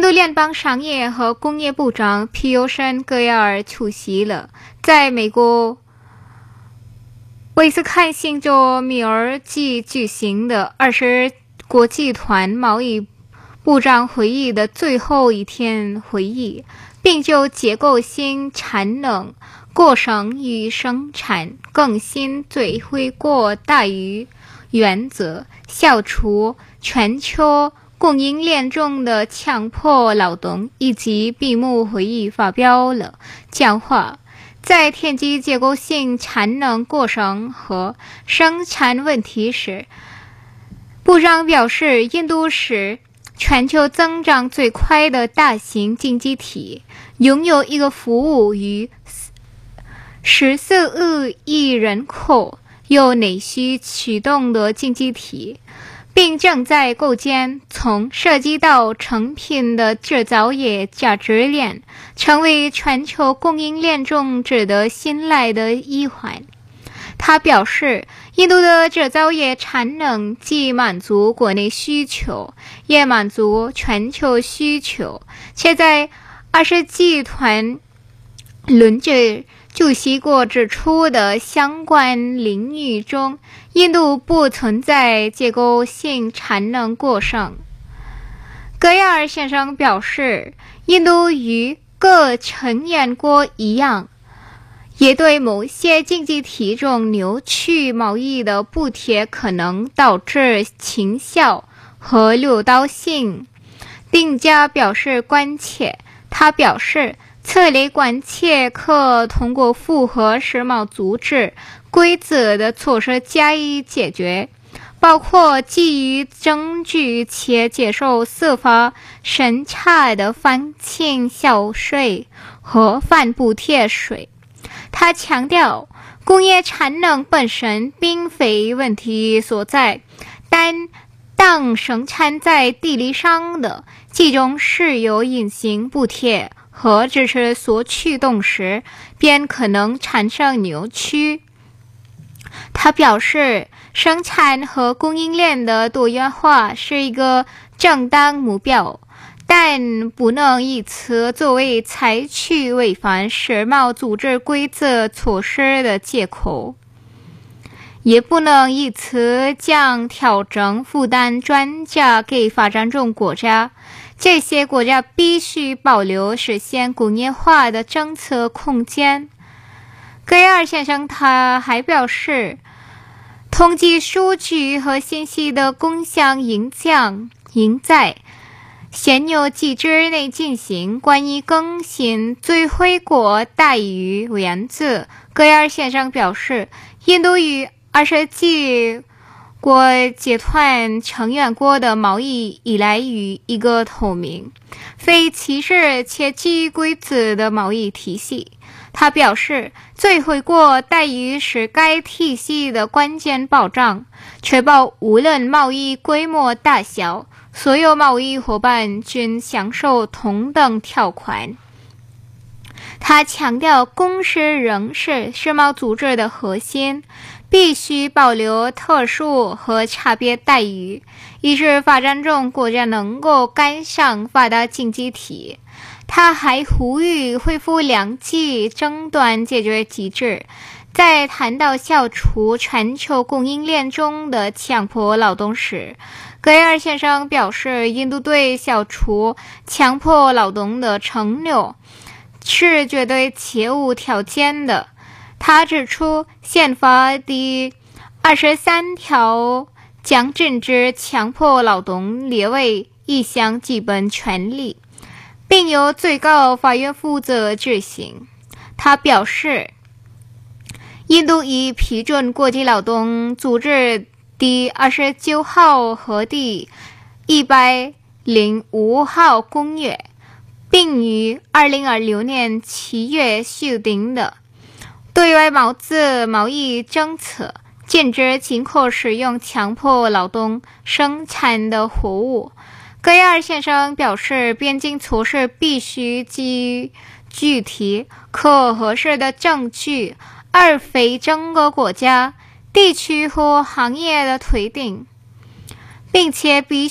度联邦商业和工业部长皮尤申·戈亚尔出席了在美国威斯康星州密尔基举行的20国集团贸易部长会议的最后一天会议，并就结构性产能过剩与生产更新最惠国待遇原则，消除全球供应链中的强迫劳动，以及闭幕会议发表了讲话。在提及结构性产能过剩和生产问题时，部长表示，印度是全球增长最快的大型经济体，拥有一个服务于14亿人口、有内需驱动的经济体，并正在构建从设计到成品的制造业价值链，成为全球供应链中值得信赖的一环。他表示，印度的制造业产能既满足国内需求，也满足全球需求，且在20集团轮值主席国指出的相关领域中，印度不存在结构性产能过剩。戈亚尔先生表示，印度与各成员国一样，也对某些经济体中扭曲贸易的补贴可能导致倾销和流动性定价表示关切。他表示，此类关切可通过符合世贸组织规则的措施加以解决，包括基于证据且接受司法审查的反倾销税和反补贴税。他强调，工业产能本身并非问题所在，但当生产在地理上的集中是由隐形补贴和支持所驱动时，便可能产生扭曲。他表示，生产和供应链的多元化是一个正当目标，但不能以此作为采取违反世贸组织规则措施的借口，也不能以此将调整负担转嫁给发展中国家。这些国家必须保留实现工业化的政策空间。戈亚尔先生他还表示，统计数据和信息的共享应在现有机制内进行。关于更新最惠国待遇原则，戈亚尔先生表示，印度与20几国集团成员国的贸易依赖于一个透明、非歧视且基于规则的贸易体系。他表示，最惠国待遇是该体系的关键保障，确保无论贸易规模大小，所有贸易伙伴均享受同等条款。他强调，共识仍是世贸组织的核心，必须保留特殊和差别待遇，以使发展中国家能够赶上发达经济体。他还呼吁恢复两极争端解决机制。在谈到消除全球供应链中的强迫劳动时，戈亚尔先生表示，印度对消除强迫劳动的承诺是绝对且无条件的。他指出，宪法第23条将禁止强迫劳动列为一项基本权利，并由最高法院负责执行。他表示，印度已批准国际劳动组织第29号和第105号公约，并于2026年7月修订的对外贸易政策，禁止进口使用强迫劳动生产的货物。戈亚尔先生表示，边境措施必须基于具体可核实的证据，而非整个国家、地区或行业的推定，并且必